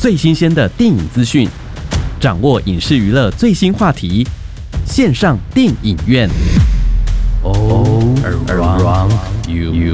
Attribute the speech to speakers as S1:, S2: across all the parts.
S1: 最新鲜的电影资讯，掌握影视娱乐最新话题，线上电影院。All around you。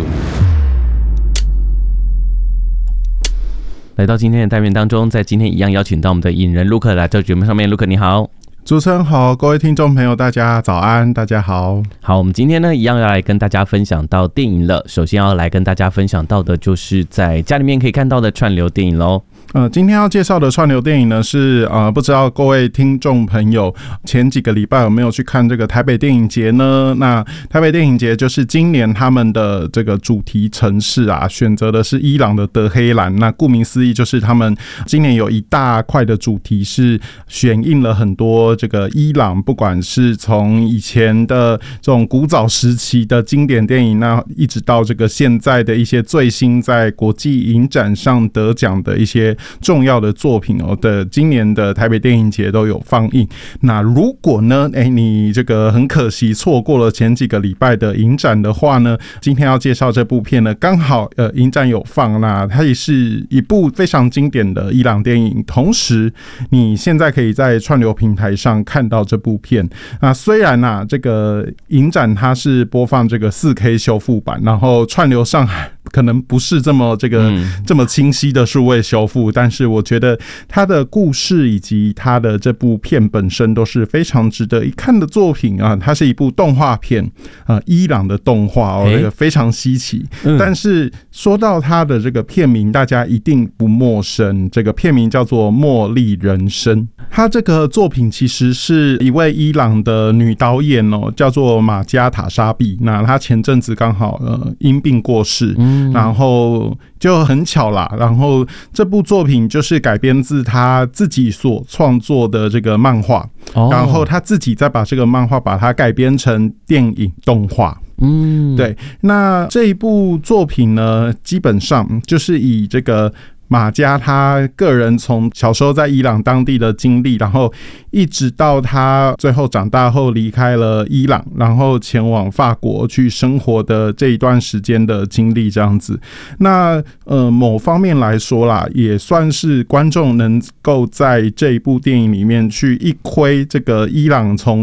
S1: 来到今天的单元当中，在今天一样邀请到我们的影人陆克来到节目上面。陆克你好。
S2: 主持人好，各位听众朋友大家早安，大家好。
S1: 好，我们今天呢一样要来跟大家分享到电影了。首先要来跟大家分享到的就是在家里面可以看到的串流电影咯。
S2: 今天要介绍的串流电影呢是不知道各位听众朋友前几个礼拜有没有去看这个台北电影节呢？那台北电影节就是今年他们的这个主题城市啊，选择的是伊朗的德黑兰。那顾名思义，就是他们今年有一大块的主题是选映了很多这个伊朗，不管是从以前的这种古早时期的经典电影，那一直到这个现在的一些最新在国际影展上得奖的一些重要的作品的今年的台北电影节都有放映。那如果呢你这个很可惜错过了前几个礼拜的影展的话呢，今天要介绍这部片呢刚好影展有放，那它也是一部非常经典的伊朗电影，同时你现在可以在串流平台上看到这部片。那虽然这个影展它是播放这个 4K 修复版，然后串流上可能不是这么清晰的数位修复，但是我觉得它的故事以及它的这部片本身都是非常值得一看的作品啊。它是一部动画片伊朗的动画这个非常稀奇。但是说到它的这个片名，大家一定不陌生，这个片名叫做《茉莉人生》。它这个作品其实是一位伊朗的女导演叫做玛加塔沙比。那她前阵子刚好因病过世，然后就很巧啦，然后这部作品就是改编自他自己所创作的这个漫画，然后他自己再把这个漫画把它改编成电影动画。对，那这一部作品呢，基本上就是以这个马加他个人从小时候在伊朗当地的经历，然后一直到他最后长大后离开了伊朗，然后前往法国去生活的这一段时间的经历这样子。那某方面来说啦，也算是观众能够在这一部电影里面去一窥这个伊朗从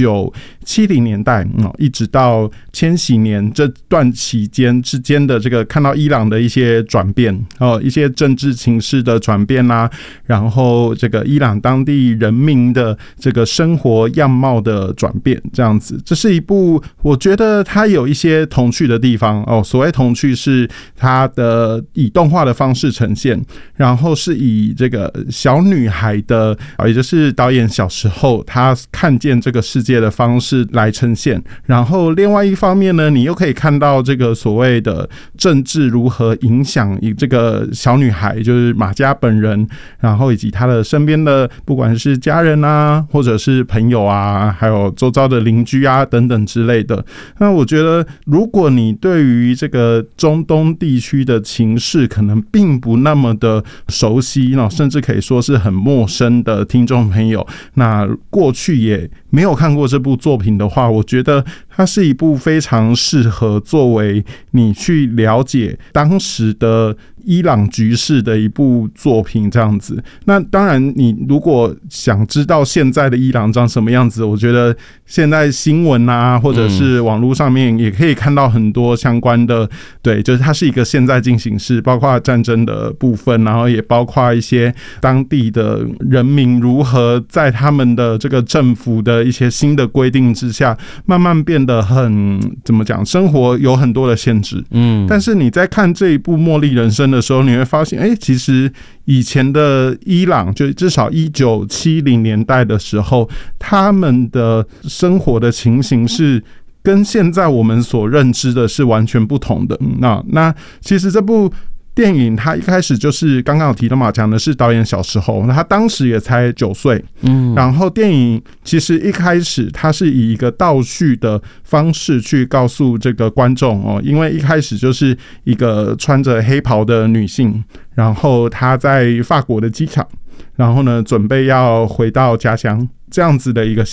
S2: 1970年代一直到千禧年这段期间之间的这个看到伊朗的一些转变一些政治情势的转变啦，然后这个伊朗当地人民的这个生活样貌的转变这样子。这是一部我觉得它有一些童趣的地方所谓童趣是它的以动画的方式呈现，然后是以这个小女孩的也就是导演小时候她看见这个世界的方式来呈现。然后另外一方面呢，你又可以看到这个所谓的政治如何影响这个小女孩，就是马加本人，然后以及她的身边的不管是家人啊，或者是朋友啊，还有周遭的邻居啊等等之类的。那我觉得如果你对于这个中东地区的情势可能并不那么的熟悉，甚至可以说是很陌生的听众朋友，那过去也没有看过这部作品的话，我觉得它是一部非常适合作为你去了解当时的伊朗局势的一部作品这样子。那当然你如果想知道现在的伊朗长什么样子，我觉得现在新闻啊或者是网络上面也可以看到很多相关的，对，就是它是一个现在进行式，包括战争的部分，然后也包括一些当地的人民如何在他们的这个政府的一些新的规定之下慢慢变得很怎么讲，生活有很多的限制。但是你在看这一部《茉莉人生》的时候，你会发现其实以前的伊朗就至少1970年代的时候，他们的生活的情形是跟现在我们所认知的是完全不同的。那其实这部电影他一开始就是刚刚有提到嘛，讲的是导演小时候，他当时也才9岁。然后电影其实一开始他是以一个倒叙的方式去告诉这个观众因为一开始就是一个穿着黑袍的女性，然后她在法国的机场，然后呢准备要回到家乡这样子的一个